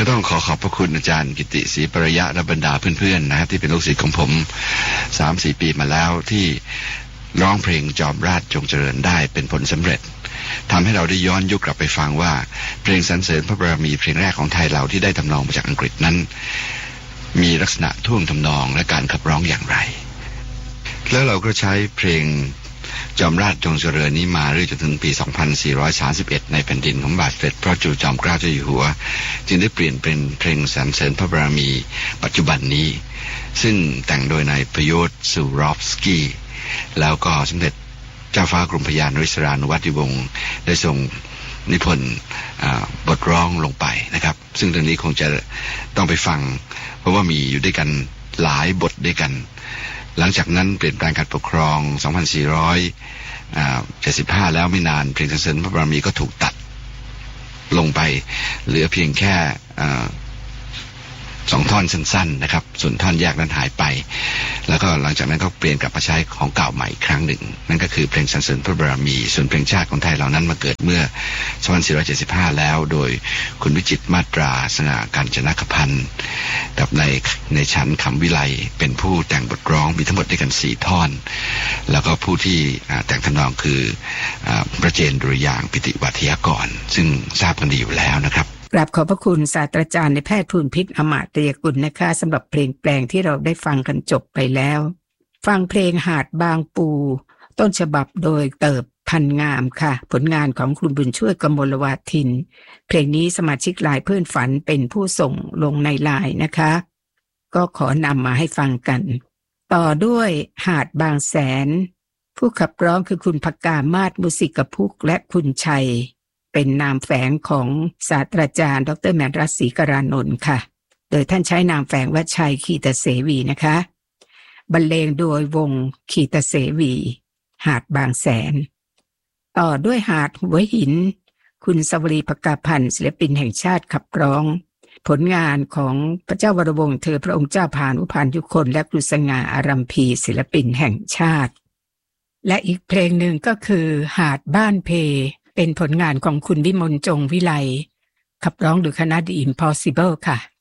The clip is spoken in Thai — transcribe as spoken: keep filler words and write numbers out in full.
ก็ต้องขอขอบพระคุณอาจารย์กิติศรีปริยะและบรรดาเพื่อนๆนะครับที่เป็นลูกศิษย์ของผม สามสี่ ปีมาแล้วที่ร้องเพลงจอมราชจงเจริญได้เป็นผลสำเร็จทำให้เราได้ย้อนยุคกลับไปฟังว่าเพลงสรรเสริญพระบารมีเพลงแรกของไทยเราที่ได้ทำนองมาจากอังกฤษนั้นมีลักษณะท่วงทำนองและการขับร้องอย่างไรแล้วเราก็ใช้เพลงจอมราชจงเจริญนี้มาเรื่อยจนถึงปี สองพันสี่ร้อยสามสิบเอ็ด ในแผ่นดินของบาทสมเด็จพระจุลจอมเกล้าเจ้าอยู่หัวจึงได้เปลี่ยนเป็นเพลงสรรเสริญพระบารมีปัจจุบันนี้ซึ่งแต่งโดยนายประโยชน์สุรอฟสกี้แล้วก็สมเด็จเจ้าฟ้ากรมพระยานริศรานุวัติวงศ์ได้ทรงนิพนธ์บทร้องลงไปนะครับซึ่งตรงนี้คงจะต้องไปฟังเพราะว่ามีอยู่ด้วยกันหลายบทด้วยกันหลังจากนั้นเปลี่ยนแปลงการปกครอง สองพันสี่ร้อยเจ็ดสิบห้า แล้วไม่นานเพลงสรรเสริญพระบารมีก็ถูกตัดลงไปเหลือเพียงแค่สองท่อนสั้นๆนะครับส่วนท่อนแยกนั้นหายไปแล้วก็หลังจากนั้นก็เปลี่ยนกลับมาใช้ของเก่าใหม่อีกครั้งหนึ่งนั่นก็คือเพลงสรรเสริญพระบารมีส่วนเพลงชาติของไทยเหล่านั้นมาเกิดเมื่อ สองพันสี่ร้อยเจ็ดสิบห้า แล้วโดยคุณวิจิตรมาตราสง่ากาญจนกพันธ์กับในในชั้นคำวิไลเป็นผู้แต่งบทร้องมีทั้งหมดด้วยกันสี่ท่อนแล้วก็ผู้ที่แต่งทำนองคือพระเจนดุริยางค์ปิติวัทยากรซึ่งทราบกันดีอยู่แล้วนะครับกราบขอบพระคุณศาสตราจารย์ในแพทย์ภูมิพิษอมาตยกุลนะคะสำหรับเพลงแปลงที่เราได้ฟังกันจบไปแล้วฟังเพลงหาดบางปูต้นฉบับโดยเติบพันงามค่ะผลงานของคุณบุญช่วยกมลวาทินเพลงนี้สมาชิกไลน์เพื่อนฝันเป็นผู้ส่งลงในไลน์นะคะก็ขอนำมาให้ฟังกันต่อด้วยหาดบางแสนผู้ขับร้องคือคุณภกามาศมุสิกพุกและคุณชัยเป็นนามแฝงของศาสตราจารย์ดร.แมนรัตน์ศรีกรานนท์ค่ะโดยท่านใช้นามแฝงว่าชัยคีตเสวีนะคะบรรเลงโดยวงคีตเสวีหาดบางแสนต่อด้วยหาดหัวหินคุณสวรีภกาพันธ์ศิลปินแห่งชาติขับร้องผลงานของพระเจ้าวรวงศ์เธอพระองค์เจ้าพานุพาลยุคนและครูสง่าอารัมพีศิลปินแห่งชาติและอีกเพลงหนึ่งก็คือหาดบ้านเพเป็นผลงานของคุณวิมลจงวิไลขับร้องโดยคณะ The Impossible ค่ะ